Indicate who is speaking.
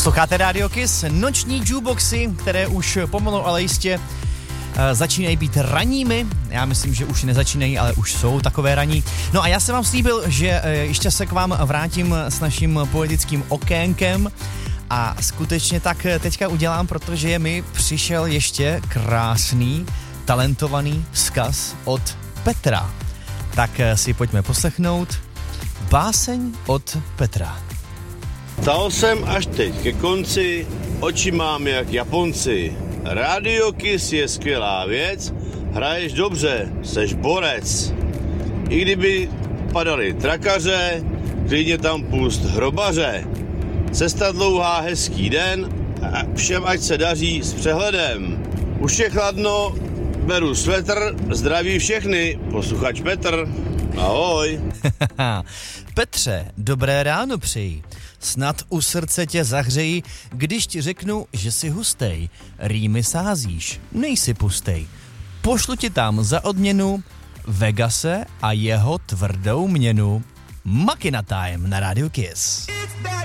Speaker 1: Posloucháte Radio Kiss, noční jukeboxy, které už pomalu, ale jistě začínají být ranními. Já myslím, že už nezačínají, ale už jsou takové raní. No a já jsem vám slíbil, že ještě se k vám vrátím s naším poetickým okénkem a skutečně tak teďka udělám, protože mi přišel ještě krásný, talentovaný vzkaz od Petra. Tak si pojďme poslechnout báseň od Petra.
Speaker 2: Stal jsem až teď ke konci, oči mám jak Japonci. Radio Kiss je skvělá věc, hraješ dobře, seš borec. I kdyby padaly trakaře, klidně tam pust hrobaře. Cesta dlouhá, hezký den a všem ať se daří s přehledem. Už je chladno, beru svetr, zdraví všechny, posluchač Petr. Ahoj.
Speaker 1: Petře, dobré ráno přeji. Snad u srdce tě zahřeji, když ti řeknu, že jsi hustej. Rýmy sázíš, nejsi pustej. Pošlu ti tam za odměnu Vegase a jeho tvrdou měnu. Makina Time na Radio Kiss.